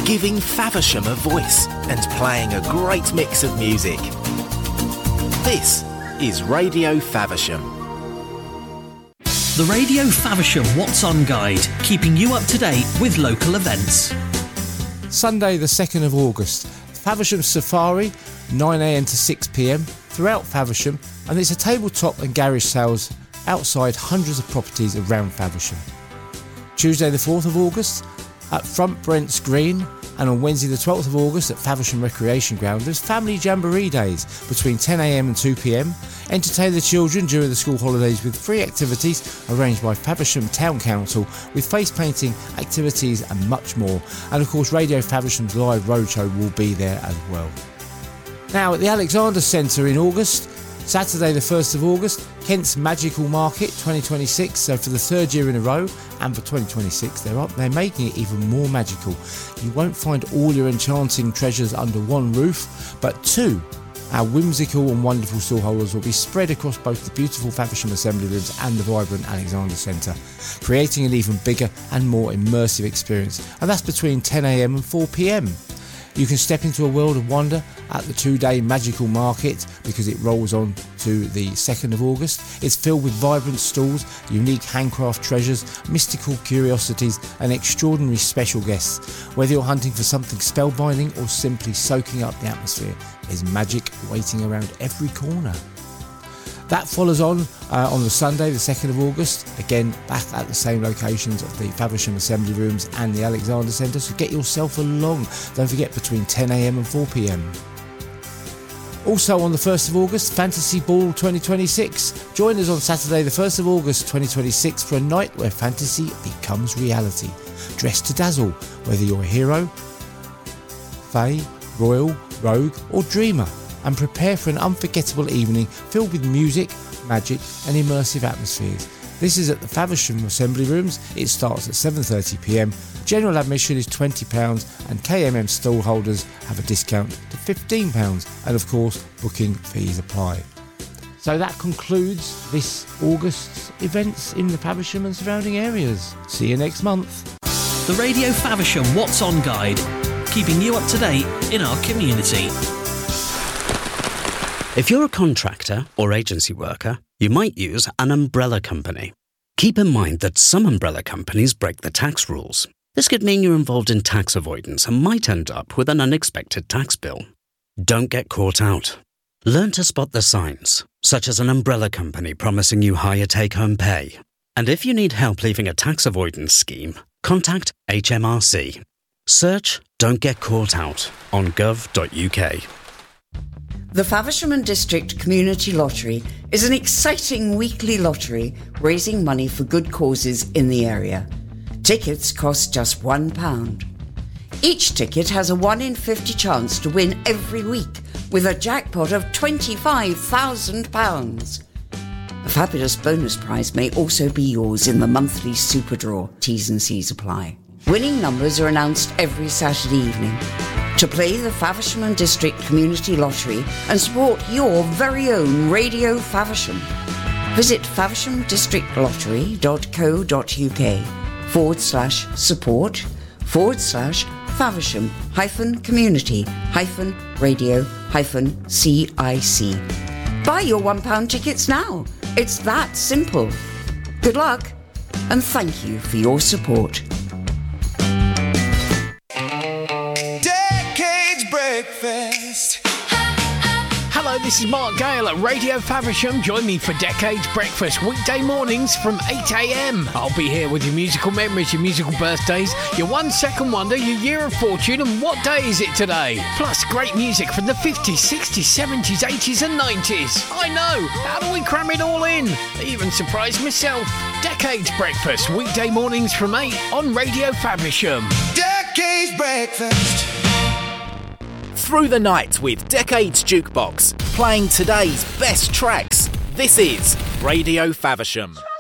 giving Faversham a voice and playing a great mix of music. This is Radio Faversham. The Radio Faversham What's On Guide, keeping you up to date with local events. Sunday the 2nd of August, Faversham Safari, 9am to 6pm, throughout Faversham, and it's a tabletop and garage sales outside hundreds of properties around Faversham. Tuesday the 4th of August, at Front Brents Green, and on Wednesday the 12th of August at Faversham Recreation Ground, there's Family Jamboree Days between 10am and 2pm. Entertain the children during the school holidays with free activities arranged by Faversham Town Council with face painting, activities and much more. And of course Radio Faversham's live roadshow will be there as well. Now at the Alexander Centre in August, Saturday the 1st of August, Kent's Magical Market 2026, so for the third year in a row, and for 2026 they're making it even more magical. You won't find all your enchanting treasures under one roof, but two, our whimsical and wonderful stallholders will be spread across both the beautiful Faversham Assembly Rooms and the vibrant Alexander Centre, creating an even bigger and more immersive experience, and that's between 10am and 4pm. You can step into a world of wonder at the 2-day magical market because it rolls on to the 2nd of August. It's filled with vibrant stalls, unique handcraft treasures, mystical curiosities and extraordinary special guests. Whether you're hunting for something spellbinding or simply soaking up the atmosphere, there's magic waiting around every corner. That follows on the Sunday, the 2nd of August, again back at the same locations of the Faversham Assembly Rooms and the Alexander Centre, so get yourself along. Don't forget, between 10am and 4pm. Also on the 1st of August, Fantasy Ball 2026. Join us on Saturday the 1st of August 2026 for a night where fantasy becomes reality. Dress to dazzle, whether you're a hero, fae, royal, rogue or dreamer, and prepare for an unforgettable evening filled with music, magic and immersive atmospheres. This is at the Faversham Assembly Rooms. It starts at 7:30pm. General admission is £20 and KMM stall holders have a discount to £15, and of course booking fees apply. So that concludes this August's events in the Faversham and surrounding areas. See you next month. The Radio Faversham What's On Guide, keeping you up to date in our community. If you're a contractor or agency worker, you might use an umbrella company. Keep in mind that some umbrella companies break the tax rules. This could mean you're involved in tax avoidance and might end up with an unexpected tax bill. Don't get caught out. Learn to spot the signs, such as an umbrella company promising you higher take-home pay. And if you need help leaving a tax avoidance scheme, contact HMRC. Search Don't Get Caught Out on gov.uk. The Faversham and District Community Lottery is an exciting weekly lottery raising money for good causes in the area. Tickets cost just £1. Each ticket has a 1 in 50 chance to win every week with a jackpot of £25,000. A fabulous bonus prize may also be yours in the monthly super draw. T's and C's apply. Winning numbers are announced every Saturday evening. To play the Faversham and District Community Lottery and support your very own Radio Faversham, visit faversham-lottery.co.uk/support/Faversham-radio-CIC. Buy your £1 tickets now. It's that simple. Good luck and thank you for your support. Breakfast. Hello, this is Mark Gale at Radio Faversham. Join me for Decades Breakfast, weekday mornings from 8am. I'll be here with your musical memories, your musical birthdays, your 1 second wonder, your year of fortune, and what day is it today? Plus great music from the 50s, 60s, 70s, 80s and 90s. I know, how do we cram it all in? I even surprised myself. Decades Breakfast, weekday mornings from 8 on Radio Faversham. Decades Breakfast. Through the night with Decades Jukebox, playing today's best tracks. This is Radio Faversham.